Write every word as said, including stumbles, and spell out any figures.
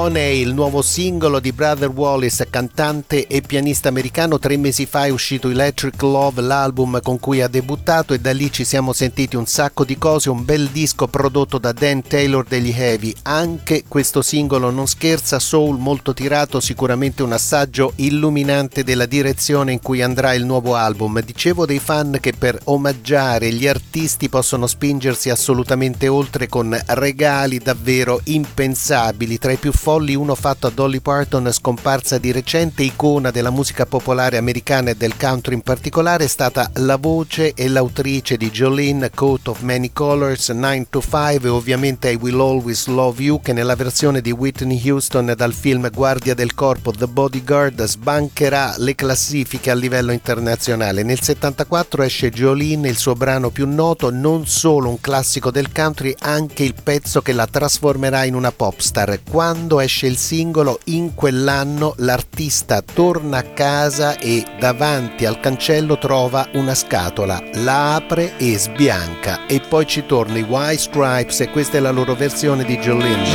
Honey, il nuovo singolo di Brother Wallace, cantante e pianista americano. Tre mesi fa è uscito Electric Love, l'album con cui ha debuttato, e da lì ci siamo sentiti un sacco di cose, un bel disco prodotto da Dan Taylor degli Heavy. Anche questo singolo non scherza, soul molto tirato, sicuramente un assaggio illuminante della direzione in cui andrà il nuovo album. Dicevo dei fan che per omaggiare gli artisti possono spingersi assolutamente oltre con regali davvero impensabili. Tra i più folli uno fatto a Dolly Parton, scomparsa di recente, icona della musica popolare americana e del country in particolare. È stata la voce e l'autrice di Jolene, Coat of Many Colors, nine to five e ovviamente I Will Always Love You, che nella versione di Whitney Houston dal film Guardia del Corpo, The Bodyguard, sbancherà le classifiche a livello internazionale. Nel settantaquattro esce Jolene, il suo brano più noto, non solo un classico del country, anche il pezzo che la trasformerà in una popstar. Quando esce il singolo, in quell'anno, l'artista torna a casa e davanti al cancello trova una scatola, la apre e sbianca, e poi ci torna i White Stripes e questa è la loro versione di Jolene.